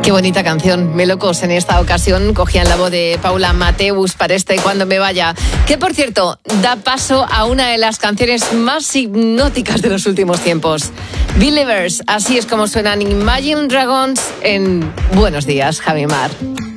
Qué bonita canción, Melocos. En esta ocasión cogían la voz de Paula Mateus para este Cuando me vaya, que por cierto da paso a una de las canciones más hipnóticas de los últimos tiempos. Believers, así es como suenan Imagine Dragons en Buenos Días, Javi Mar.